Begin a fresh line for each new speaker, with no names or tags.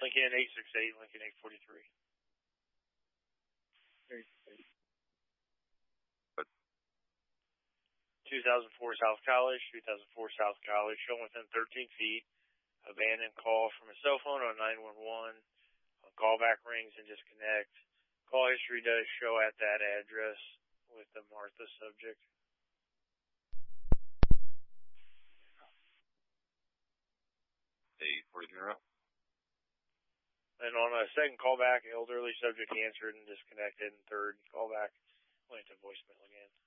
Lincoln 868, Lincoln 843. 2004 South College, 2004 South College, shown within 13 feet. Abandoned call from a cell phone on 911. Callback rings and disconnect. Call history does show at that address with the Martha subject. And on a second callback, elderly subject answered and disconnected, and third callback went to voicemail again.